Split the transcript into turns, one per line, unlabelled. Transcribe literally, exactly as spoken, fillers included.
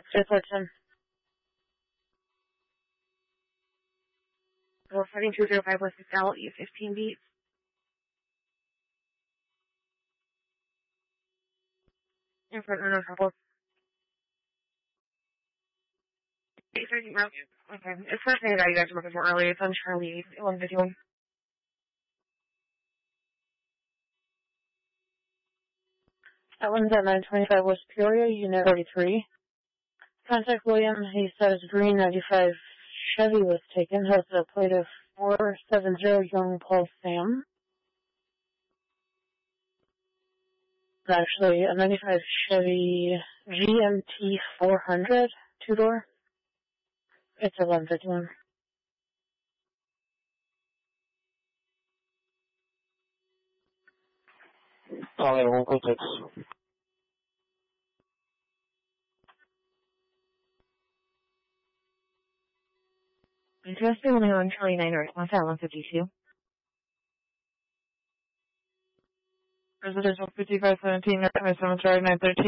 Just listen. We're fighting two zero five with L E fifteen beats. In front of no trouble. eight thirty, bro. Okay. It's the same guy you guys were looking for earlier. It's on Charlie one fifty-one. That one's at nine twenty-five West Peoria, Unit forty-three. Contact William. He says green ninety-five Chevy was taken. Has a plate of four seven zero Young Paul Sam. Actually, a ninety-five Chevy G M T four hundred, two-door. It's eleven fifty-one.
Oh, yeah, one go six.
Interesting only on Charlie nine or one fifty-two.
Residential fifty-five seventeen, seven Charlie nine thirteen.